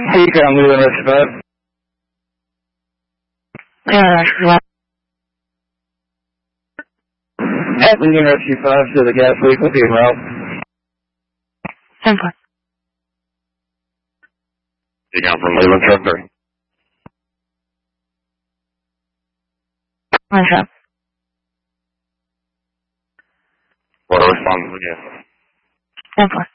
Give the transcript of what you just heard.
Hey, I'm Leland Rescue 5. Leland Rescue 5. At Leland Rescue 5, so the gas leak will be well. 10-4. Speaking out from Leland Sudbury. One shot. What a response we get. 10-4.